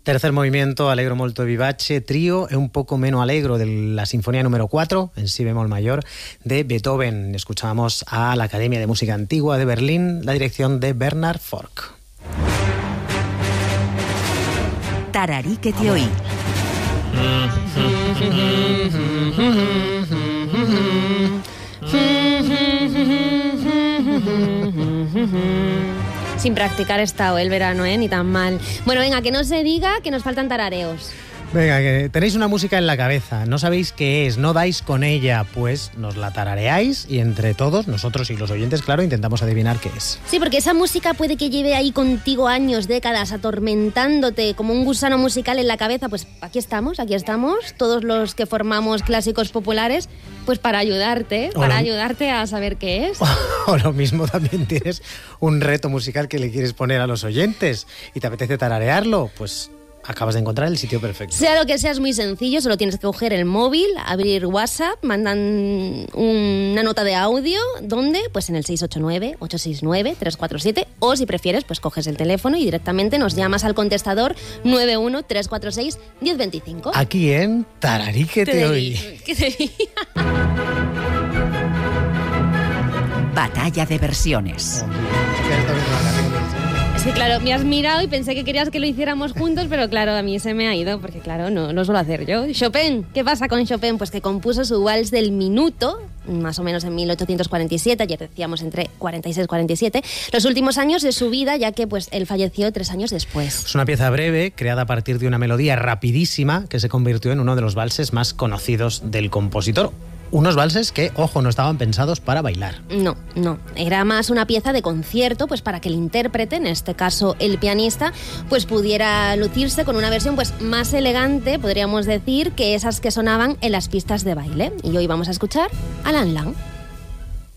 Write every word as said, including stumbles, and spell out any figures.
Tercer movimiento, Allegro molto vivace, trío e un poco meno allegro de la Sinfonía número cuatro, en si bemol mayor, de Beethoven. Escuchamos a la Academia de Música Antigua de Berlín, la dirección de Bernhard Forck. Tararí que te oí. Sin practicar he estado el verano, ¿eh? Ni tan mal. Bueno, venga, que no se diga que nos faltan tarareos. Venga, que tenéis una música en la cabeza, no sabéis qué es, no dais con ella, pues nos la tarareáis y entre todos, nosotros y los oyentes, claro, intentamos adivinar qué es. Sí, porque esa música puede que lleve ahí contigo años, décadas, atormentándote como un gusano musical en la cabeza. Pues aquí estamos, aquí estamos, todos los que formamos clásicos populares, pues para ayudarte, para lo... ayudarte a saber qué es. O lo mismo también tienes un reto musical que le quieres poner a los oyentes y te apetece tararearlo, pues... acabas de encontrar el sitio perfecto. Sea lo que sea, es muy sencillo, solo tienes que coger el móvil, abrir WhatsApp, mandan una nota de audio, ¿dónde? Pues en el seis ocho nueve, ocho seis nueve, tres cuatro siete, o si prefieres, pues coges el teléfono y directamente nos llamas al contestador nueve uno tres cuatro seis uno cero dos cinco. Aquí en Tararí que te, te oí. ¿Qué te oí? Batalla de versiones. Es que claro, me has mirado y pensé que querías que lo hiciéramos juntos, pero claro, a mí se me ha ido, porque claro, no, no suelo hacer yo. Chopin, ¿qué pasa con Chopin? Pues que compuso su vals del minuto, más o menos en mil ochocientos cuarenta y siete, ya decíamos entre cuarenta y seis y cuarenta y siete, los últimos años de su vida, ya que pues él falleció tres años después. Es una pieza breve, creada a partir de una melodía rapidísima, que se convirtió en uno de los valses más conocidos del compositor. Unos valses que, ojo, no estaban pensados para bailar. No, no. Era más una pieza de concierto, pues para que el intérprete, en este caso el pianista, pues pudiera lucirse con una versión pues más elegante, podríamos decir, que esas que sonaban en las pistas de baile. Y hoy vamos a escuchar a Lan Lang.